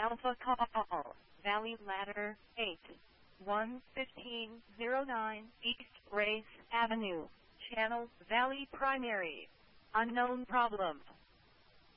Alpha Call, Valley Ladder, 8-1-1509 East Race Avenue, Channel Valley Primary. Unknown problem.